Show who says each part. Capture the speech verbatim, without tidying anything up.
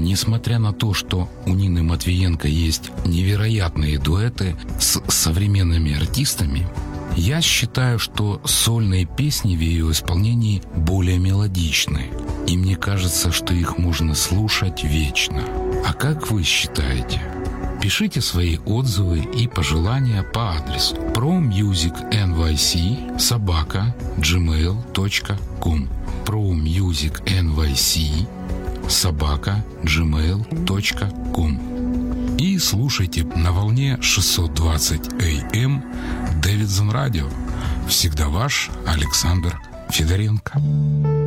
Speaker 1: Несмотря на то, что у Нины Матвиенко есть невероятные дуэты с современными артистами, я считаю, что сольные песни в ее исполнении более мелодичны, и мне кажется, что их можно слушать вечно. А как вы считаете? Пишите свои отзывы и пожелания по адресу prommusicnyc собака джимейл точка ком prommusicnyc собака джимейл точка ком и слушайте на волне шестьсот двадцать эй эм Davidson Radio. Всегда ваш Александр Федоренко.